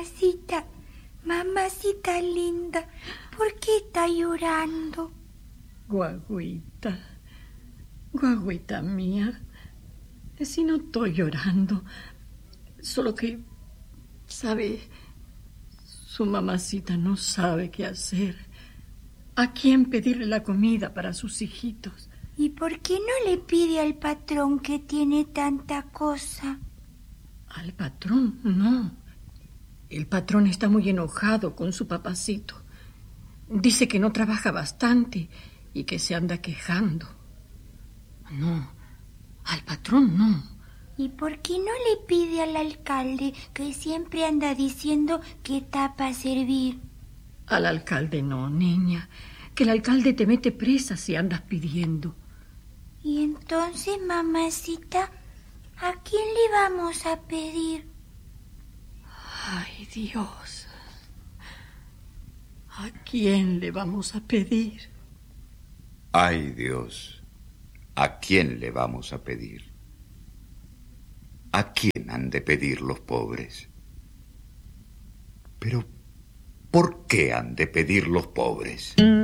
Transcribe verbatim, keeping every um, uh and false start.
mamacita, mamacita linda, ¿por qué está llorando? Guagüita, guagüita mía, si no estoy llorando, solo que, sabe, su mamacita no sabe qué hacer. ¿A quién pedirle la comida para sus hijitos? ¿Y por qué no le pide al patrón que tiene tanta cosa? ¿Al patrón? No. El patrón está muy enojado con su papacito. Dice que no trabaja bastante y que se anda quejando. No, al patrón no. ¿Y por qué no le pide al alcalde, que siempre anda diciendo que está para servir? Al alcalde no, niña, que el alcalde te mete presa si andas pidiendo. Y entonces, mamacita, ¿a quién le vamos a pedir? Ay, Dios. ¿A quién le vamos a pedir? Ay, Dios. ¿A quién le vamos a pedir? ¿A quién han de pedir los pobres? Pero, ¿por qué han de pedir los pobres?